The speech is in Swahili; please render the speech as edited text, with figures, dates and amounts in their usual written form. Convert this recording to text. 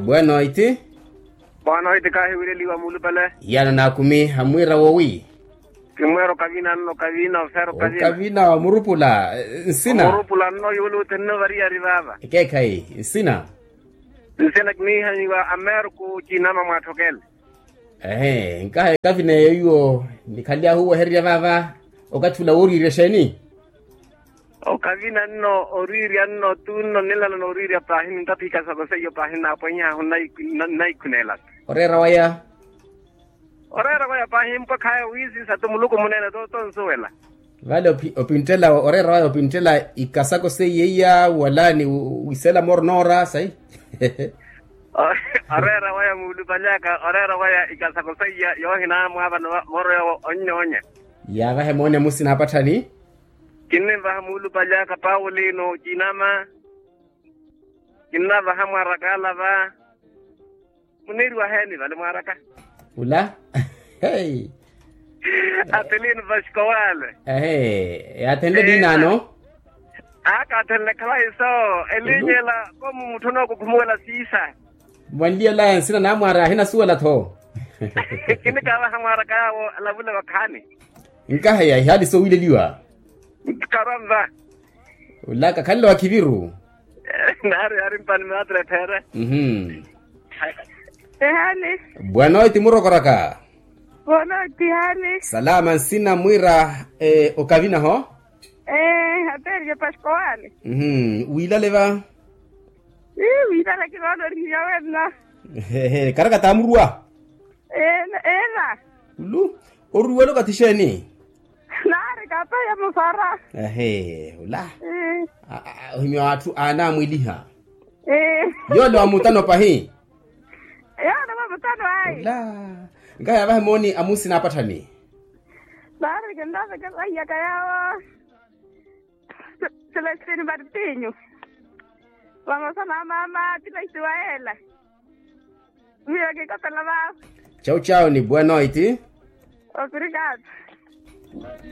Bueno iti? Bwana iti kahi wile liwa mulu pale. Yana na kumi hamwira wowi. Kimwero kavina no kavina fero kavina. Kavina wa murupula nsina. Murupula no yulu tenne varia rivava. Kekai nsina. Nsina kni haniwa Ameriku China mama tokel. Nkahe kavina yuo nikalia huwa heria vava okachula uri resheni. O kavina no oriri anno tunno nilala no oriri apahin tapika sa goseyo pahin aponya hunai kunela. Orera waya pahin pa kaya wizi sa tumuluko munena to nsuela. Vale opintela orera waya opintela ikasako seyeya wala ni wisela mornora sai. Orera waya mulupalaka orera waya ikasako seya yohina mwaba moro onyonya. Ya vahe mone musina hapatani. Kinne vahamulu palaka Paulino Chinama kinna vahamwarakala va muniri wa heni vale mwaraka ula hey atelin vashkawale atende dinano aka atende klaiso elinyela komu mutono kukumwela sisa mwandia la sina na mwara hina suwala tho kinne ka vahamwaraka yao lavule wakani nkahe ya hali so wile liwa karamba ulaka kallo wa kiviru nari mpani madre tere Hali. Bueno itimuro koraka. Bueno hali. Salama sina mwira okavina ho? Haperia Pascual. Wila leva? Wila la kirono ria wena. Karaka tamurua? Ela. Ulu, oruwelo katisheni? Nare kapa ya mufara. Ula. Himyo watu ana mwiliha. Yolo amutano pahi. Yana mutano ai. La. Ngaya bahe moni amusi na patani. Nare kenda ya kayawa. Celestine Martinho. Vamos a mama tila Israela. Mira que cota la va. Chao chao ni bueno iti. Obrigado.